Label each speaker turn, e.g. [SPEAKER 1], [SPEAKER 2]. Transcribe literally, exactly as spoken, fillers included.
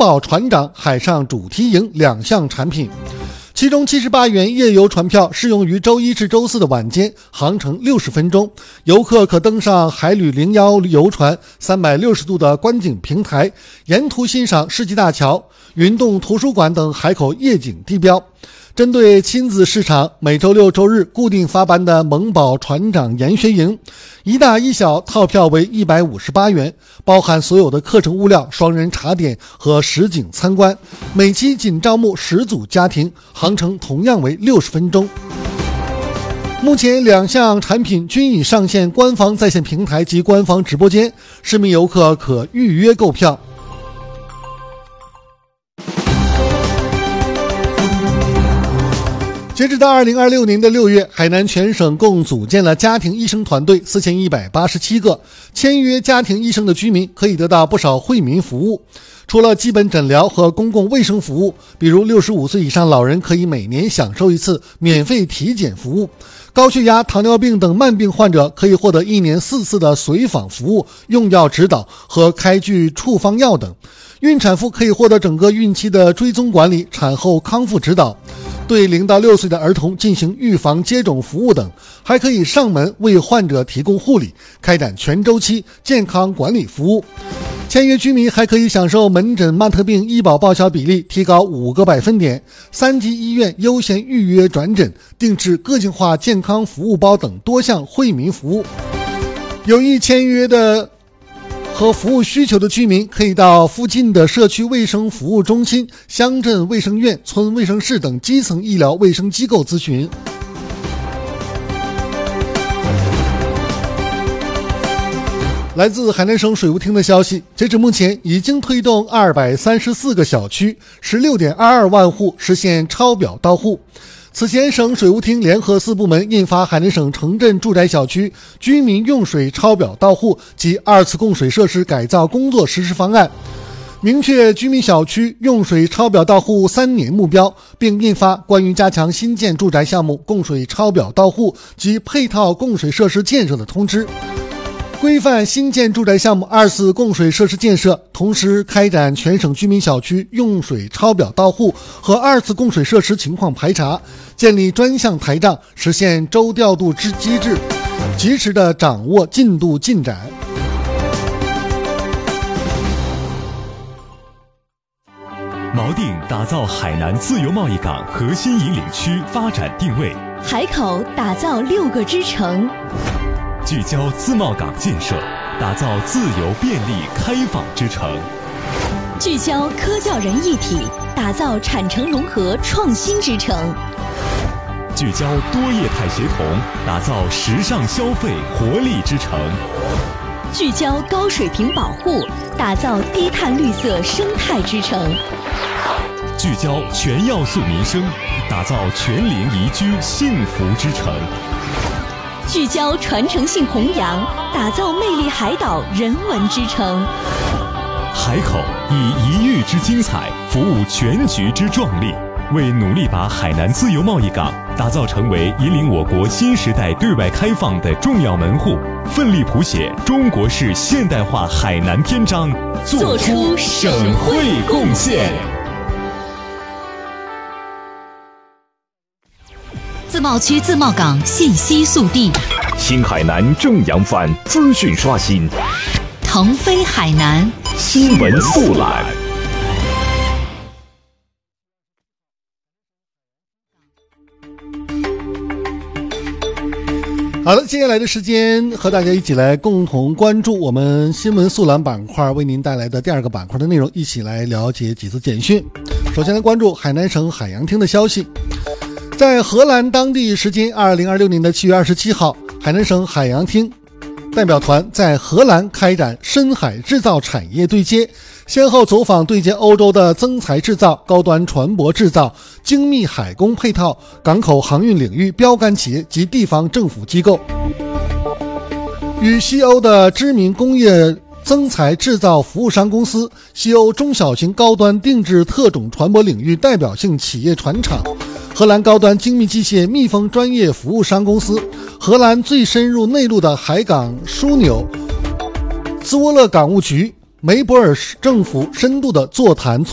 [SPEAKER 1] 宝船长海上主题营两项产品。其中七十八元夜游船票适用于周一至周四的晚间，航程六十分钟，游客可登上海旅零一游船三百六十度的观景平台，沿途欣赏世纪大桥、云洞图书馆等海口夜景地标。针对亲子市场，每周六周日固定发班的萌宝船长研学营，一大一小套票为一百五十八元，包含所有的课程物料、双人茶点和实景参观。每期仅招募十组家庭，航程同样为六十分钟。目前两项产品均已上线官方在线平台及官方直播间，市民游客可预约购票。截止到二零二六年的六月，海南全省共组建了家庭医生团队四千一百八十七个，签约家庭医生的居民可以得到不少惠民服务。除了基本诊疗和公共卫生服务，比如六十五岁以上老人可以每年享受一次免费体检服务，高血压、糖尿病等慢病患者可以获得一年四次的随访服务、用药指导和开具处方药等。孕产妇可以获得整个孕期的追踪管理、产后康复指导，对零到六岁的儿童进行预防接种服务等，还可以上门为患者提供护理，开展全周期健康管理服务。签约居民还可以享受门诊慢特病医保报销比例提高五个百分点，三级医院优先预约转诊，定制个性化健康服务包等多项惠民服务。有意签约的和服务需求的居民可以到附近的社区卫生服务中心、乡镇卫生院、村卫生室等基层医疗卫生机构咨询。来自海南省水务厅的消息，截止目前已经推动二百三十四个小区 十六点二二万户实现超表到户。此前，省水务厅联合四部门印发海南省城镇住宅小区居民用水超表到户及二次供水设施改造工作实施方案，明确居民小区用水超表到户三年目标，并印发关于加强新建住宅项目供水超表到户及配套供水设施建设的通知，规范新建住宅项目二次供水设施建设，同时开展全省居民小区用水超表到户和二次供水设施情况排查，建立专项台账，实现周调度之机制，及时的掌握进度进展。
[SPEAKER 2] 锚定打造海南自由贸易港核心引领区发展定位，
[SPEAKER 3] 海口打造六个支城，
[SPEAKER 2] 聚焦自贸港建设，打造自由便利开放之城；
[SPEAKER 3] 聚焦科教人一体，打造产城融合创新之城；
[SPEAKER 2] 聚焦多业态协同，打造时尚消费活力之城；
[SPEAKER 3] 聚焦高水平保护，打造低碳绿色生态之城；
[SPEAKER 2] 聚焦全要素民生，打造全龄宜居幸福之城；
[SPEAKER 3] 聚焦传承性弘扬，打造魅力海岛人文之城。
[SPEAKER 2] 海口以一域之精彩服务全局之壮丽，为努力把海南自由贸易港打造成为引领我国新时代对外开放的重要门户，奋力谱写中国式现代化海南篇章，做出省会贡献。
[SPEAKER 4] 自贸区自贸港信息速递，
[SPEAKER 5] 新海南正扬帆，资讯刷新，
[SPEAKER 4] 腾飞海南
[SPEAKER 5] 新闻速览。
[SPEAKER 1] 好的，接下来的时间和大家一起来共同关注我们新闻速览板块为您带来的第二个板块的内容，一起来了解几次简讯。首先来关注海南省海洋厅的消息。在荷兰当地时间二零二六年的七月二十七号，海南省海洋厅代表团在荷兰开展深海制造产业对接，先后走访对接欧洲的增材制造、高端船舶制造、精密海工配套、港口航运领域标杆企业及地方政府机构，与西欧的知名工业增材制造服务商公司、西欧中小型高端定制特种船舶领域代表性企业船厂、荷兰高端精密机械密封专业服务商公司、荷兰最深入内陆的海港枢纽兹沃勒港务局、梅博尔政府深度的座谈